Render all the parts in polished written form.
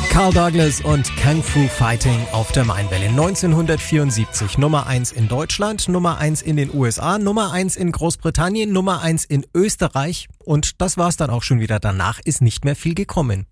Carl Douglas und Kung Fu Fighting auf der Mainwelle. 1974 Nummer 1 in Deutschland, Nummer 1 in den USA, Nummer 1 in Großbritannien, Nummer 1 in Österreich und das war's dann auch schon wieder. Danach ist nicht mehr viel gekommen.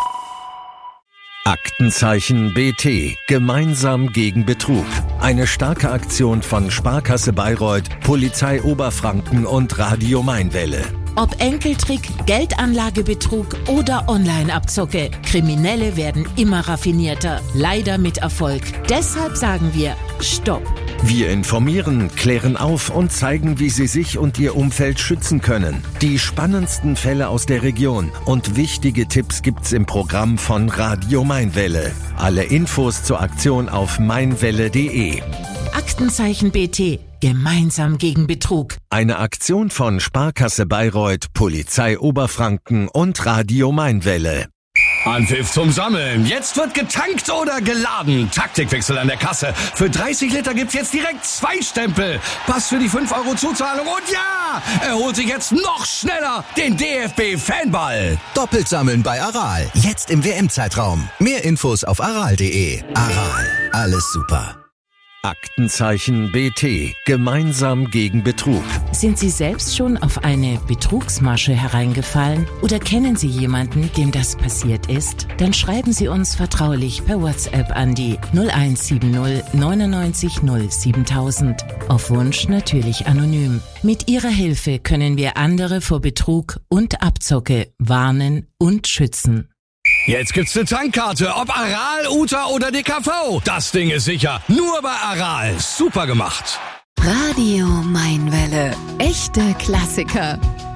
Aktenzeichen BT. Gemeinsam gegen Betrug. Eine starke Aktion von Sparkasse Bayreuth, Polizei Oberfranken und Radio Mainwelle. Ob Enkeltrick, Geldanlagebetrug oder Online-Abzocke, Kriminelle werden immer raffinierter, leider mit Erfolg. Deshalb sagen wir Stopp. Wir informieren, klären auf und zeigen, wie Sie sich und Ihr Umfeld schützen können. Die spannendsten Fälle aus der Region und wichtige Tipps gibt's im Programm von Radio Mainwelle. Alle Infos zur Aktion auf mainwelle.de. Aktenzeichen BT. Gemeinsam gegen Betrug. Eine Aktion von Sparkasse Bayreuth, Polizei Oberfranken und Radio Mainwelle. Anpfiff zum Sammeln. Jetzt wird getankt oder geladen. Taktikwechsel an der Kasse. Für 30 Liter gibt's jetzt direkt 2 Stempel. Pass für die 5 € Zuzahlung und ja, er holt sich jetzt noch schneller den DFB-Fanball. Doppelt sammeln bei Aral. Jetzt im WM-Zeitraum. Mehr Infos auf aral.de. Aral. Alles super. Aktenzeichen BT. Gemeinsam gegen Betrug. Sind Sie selbst schon auf eine Betrugsmasche hereingefallen oder kennen Sie jemanden, dem das passiert ist? Dann schreiben Sie uns vertraulich per WhatsApp an die 0170 99 0 7000. Auf Wunsch natürlich anonym. Mit Ihrer Hilfe können wir andere vor Betrug und Abzocke warnen und schützen. Jetzt gibt's eine Tankkarte, ob Aral, Uta oder DKV. Das Ding ist sicher. Nur bei Aral. Super gemacht. Radio Mainwelle. Echte Klassiker.